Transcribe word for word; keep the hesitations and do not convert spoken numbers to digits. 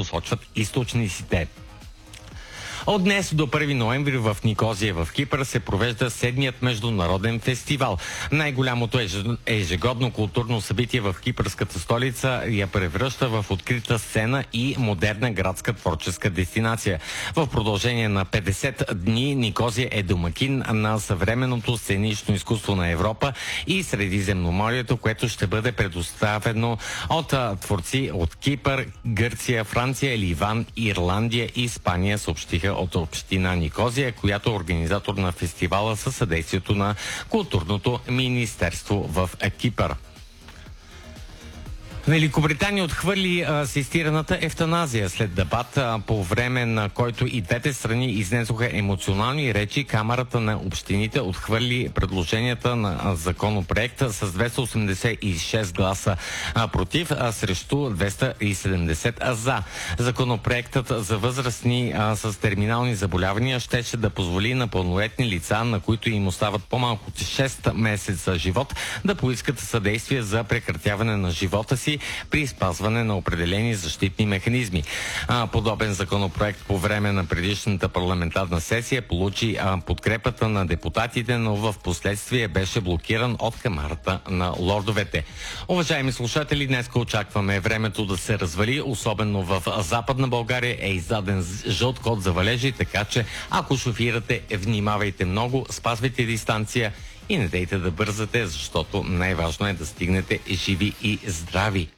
посочват източниците. От днес до първи ноември в Никозия в Кипър се провежда седмият международен фестивал. Най-голямото ежегодно културно събитие в кипърската столица я превръща в открита сцена и модерна градска творческа дестинация. В продължение на петдесет дни Никозия е домакин на съвременното сценично изкуство на Европа и Средиземноморието, което ще бъде предоставено от творци от Кипър, Гърция, Франция, Ливан, Ирландия и Испания, съобщиха от община Никозия, която е организатор на фестивала със съдействието на Културното министерство в Кипър. Великобритания отхвърли а, асистираната евтаназия след дебат, а, по време на който и двете страни изнесоха емоционални речи. Камарата на общините отхвърли предложенията на а, законопроекта с двеста осемдесет и шест гласа а, против, а срещу двеста и седемдесет а, за. Законопроектът за възрастни а, с терминални заболявания щеше да позволи на пълнолетни лица, на които им остават по-малко от шест месеца живот, да поискат съдействие за прекратяване на живота си при спазване на определени защитни механизми. А, подобен законопроект по време на предишната парламентарна сесия получи а, подкрепата на депутатите, но в последствие беше блокиран от Камарата на лордовете. Уважаеми слушатели, днес очакваме времето да се развали, особено в Западна България е издаден жълт код за валежи, така че ако шофирате, внимавайте много, спазвайте дистанция и не дейте да бързате, защото най-важно е да стигнете живи и здрави.